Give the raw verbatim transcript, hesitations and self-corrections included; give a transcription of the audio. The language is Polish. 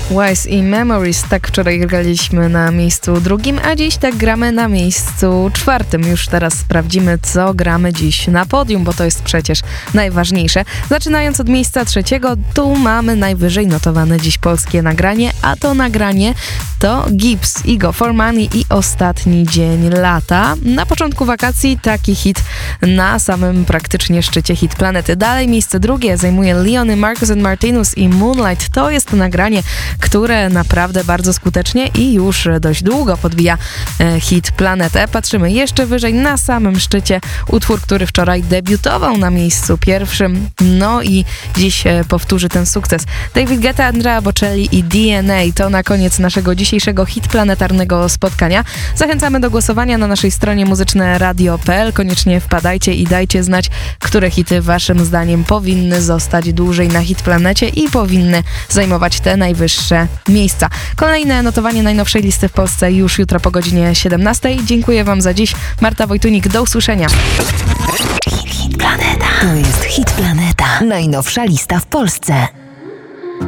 Wise i Memories. Tak wczoraj graliśmy na miejscu drugim, a dziś tak gramy na miejscu czwartym. Już teraz sprawdzimy, co gramy dziś na podium, bo to jest przecież najważniejsze. Zaczynając od miejsca trzeciego, tu mamy najwyżej notowane dziś polskie nagranie, a to nagranie to Gibbs, Ego for Money i Ostatni dzień lata. Na początku wakacji taki hit na samym praktycznie szczycie hit planety. Dalej miejsce drugie zajmuje Leony, Marcus and Martinus i Moonlight. To jest nagranie, które naprawdę bardzo skutecznie i już dość długo podbija e, hit planetę. Patrzymy jeszcze wyżej, na samym szczycie utwór, który wczoraj debiutował na miejscu pierwszym, no i dziś e, powtórzy ten sukces. David Guetta, Andrea Bocelli i D N A to na koniec naszego dzisiejszego hit planetarnego spotkania. Zachęcamy do głosowania na naszej stronie muzyczne radio kropka p l. Koniecznie wpadajcie i dajcie znać, które hity waszym zdaniem powinny zostać dłużej na hit planecie i powinny zajmować te najwyższe miejsca. Kolejne notowanie najnowszej listy w Polsce już jutro po godzinie siedemnastej. Dziękuję wam za dziś. Marta Wojtunik, do usłyszenia. Hit, hit Planeta. To jest Hit Planeta. Najnowsza lista w Polsce.